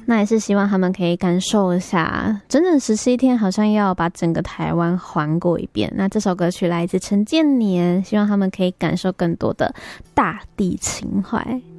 那也是希望他们可以感受一下整整17天好像要把整个台湾环过一遍。那这首歌曲来自陈建年，希望他们可以感受更多的大地情怀。